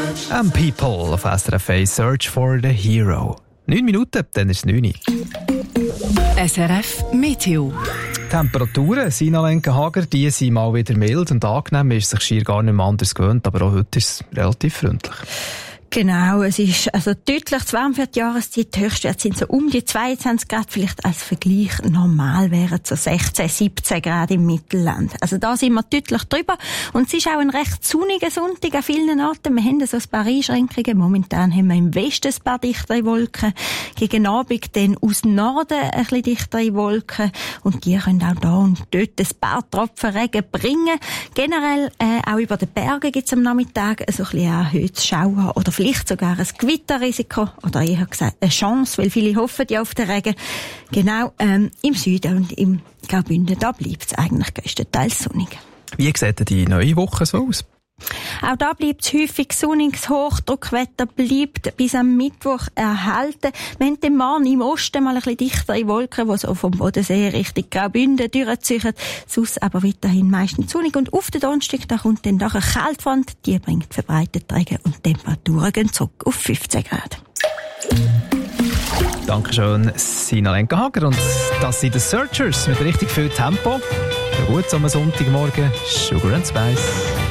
And People auf SRF 1, Search for the Hero. 9 Minuten, dann ist es 9 Uhr. SRF Meteo. Temperaturen, Sina Lenkenhager, die sind mal wieder mild und angenehm. Man ist sich schier gar nicht mehr anders gewöhnt, aber auch heute ist es relativ freundlich. Genau, es ist also deutlich zu warm für die Jahreszeit. Die Höchstwerte sind so um die 22 Grad, vielleicht als Vergleich normal wären so 16, 17 Grad im Mittelland. Also da sind wir deutlich drüber. Und es ist auch ein recht sonniger Sonntag an vielen Orten. Wir haben so ein paar Einschränkungen. Momentan haben wir im Westen ein paar dichtere Wolken. Gegen Abend dann aus Norden ein bisschen dichtere Wolken. Und die können auch da und dort ein paar Tropfen Regen bringen. Generell auch über den Bergen gibt es am Nachmittag so ein bisschen erhöhtes Schauer oder vielleicht sogar ein Gewitterrisiko oder eher gesagt eine Chance, weil viele hoffen ja auf den Regen. Genau, im Süden und im Graubünden, da bleibt es eigentlich grösstenteils sonnig. Wie sieht denn die neue Woche so aus? Auch da bleibt es häufig sonniges Hochdruckwetter, bleibt bis am Mittwoch erhalten. Wir haben den Morgen im Osten mal ein bisschen dichtere Wolken, die so vom Bodensee Richtung Graubünden durchziehen. Sonst aber weiterhin meistens sonnig. Und auf den Donnerstag, da kommt dann doch eine Kaltfront, die bringt verbreitete Regen und die Temperaturen gehen zurück auf 15 Grad. Dankeschön, Sina Lenkenhager. Und das sind die Searchers mit richtig viel Tempo. Gut, am Sonntagmorgen, Sugar and Spice.